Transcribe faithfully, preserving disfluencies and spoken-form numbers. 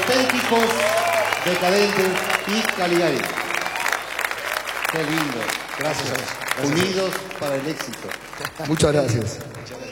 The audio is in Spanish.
auténticos, decadentes y Caligari. Qué lindo. Gracias. Unidos para el éxito. Muchas gracias.